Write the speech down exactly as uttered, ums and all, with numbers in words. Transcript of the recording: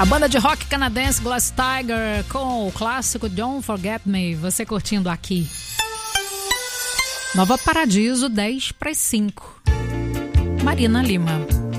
A banda de rock canadense Glass Tiger com o clássico Don't Forget Me, você curtindo aqui. Nova Paradiso, dez para as cinco. Marina Lima.